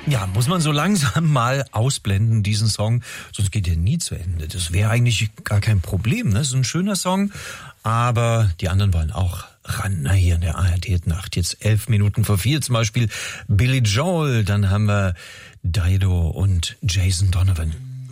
Ja, muss man so langsam mal ausblenden, diesen Song, sonst geht er nie zu Ende. Das wäre eigentlich gar kein Problem, ne? Das ist ein schöner Song, aber die anderen wollen auch ran. Na, hier in der ARD-Nacht, jetzt 11 Minuten vor 4 zum Beispiel Billy Joel, dann haben wir Dido und Jason Donovan.